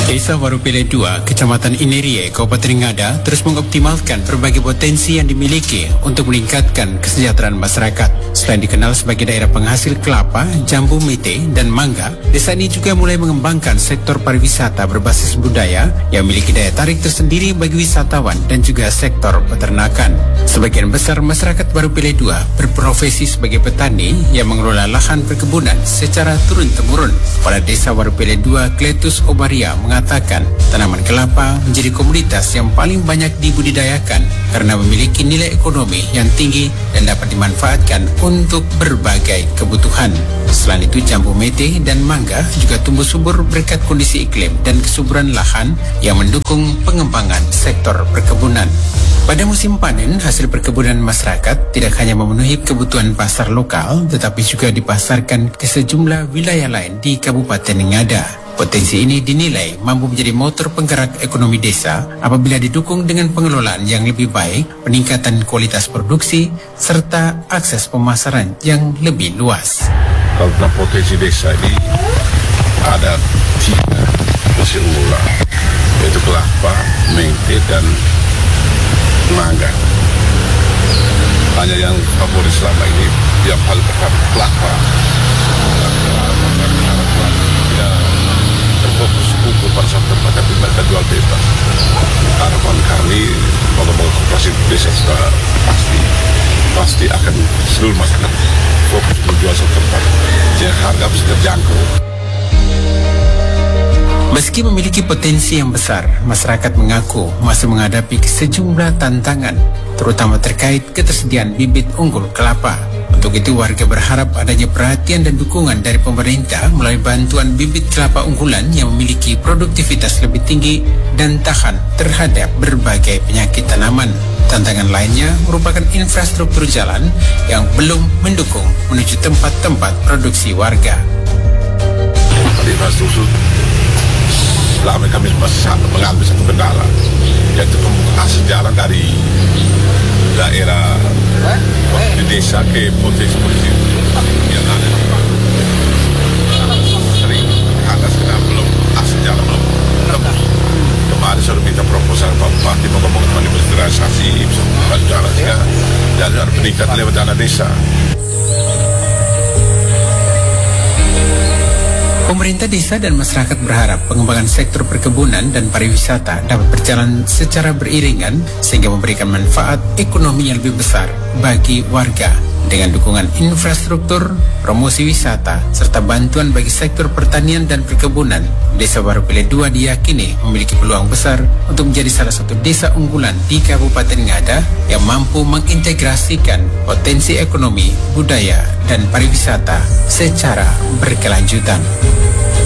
Desa Warupile 2, Kecamatan Inerie, Kabupaten Ngada terus mengoptimalkan berbagai potensi yang dimiliki untuk meningkatkan kesejahteraan masyarakat. Selain dikenal sebagai daerah penghasil kelapa, jambu mete, dan mangga, desa ini juga mulai mengembangkan sektor pariwisata berbasis budaya yang memiliki daya tarik tersendiri bagi wisatawan dan juga sektor peternakan. Sebagian besar masyarakat Warupile 2 berprofesi sebagai petani yang mengelola lahan perkebunan secara turun-temurun. Kepala Desa Warupile 2, Kletus Obaria, mengatakan tanaman kelapa menjadi komoditas yang paling banyak dibudidayakan karena memiliki nilai ekonomi yang tinggi dan dapat dimanfaatkan untuk berbagai kebutuhan. Selain itu, jambu mete dan mangga juga tumbuh subur berkat kondisi iklim dan kesuburan lahan yang mendukung pengembangan sektor perkebunan. Pada musim panen, hasil perkebunan masyarakat tidak hanya memenuhi kebutuhan pasar lokal, tetapi juga dipasarkan ke sejumlah wilayah lain di Kabupaten Ngada. Potensi ini dinilai mampu menjadi motor penggerak ekonomi desa apabila didukung dengan pengelolaan yang lebih baik, peningkatan kualitas produksi, serta akses pemasaran yang lebih luas. Kalau tentang potensi desa ini ada 3 hasil unggulan, yaitu kelapa, mete, dan mangga. Hanya yang favorit selama ini tiap hal pertama kelapa. Terfokus kumpul pada satu tempat, tapi mereka jual bebas. Harapan kami kalau mau koperasi desa sudah pasti akan seluruh masyarakat fokus menjual satu tempat. Jadi harga bisa terjangkau. Meski memiliki potensi yang besar, masyarakat mengaku masih menghadapi sejumlah tantangan, terutama terkait ketersediaan bibit unggul kelapa. Untuk itu, warga berharap adanya perhatian dan dukungan dari pemerintah melalui bantuan bibit kelapa unggulan yang memiliki produktivitas lebih tinggi dan tahan terhadap berbagai penyakit tanaman. Tantangan lainnya merupakan infrastruktur jalan yang belum mendukung menuju tempat-tempat produksi warga. Infrastruktur selama kami masih mengalami satu kendala, yaitu akses jalan dari daerah di desa ke potensi yang ada di Pak. Sering atas kenapa belum akses jalan belum tembus. Kemarin sudah minta proposal Pak Bupati ngomong administrasi jalan sehingga jalan peningkatan lewat dana desa. Pemerintah desa dan masyarakat berharap pengembangan sektor perkebunan dan pariwisata dapat berjalan secara beriringan sehingga memberikan manfaat ekonomi yang lebih besar bagi warga. Dengan dukungan infrastruktur, promosi wisata, serta bantuan bagi sektor pertanian dan perkebunan, Desa Warupile 2 diyakini memiliki peluang besar untuk menjadi salah satu desa unggulan di Kabupaten Ngada yang mampu mengintegrasikan potensi ekonomi, budaya, dan pariwisata secara berkelanjutan.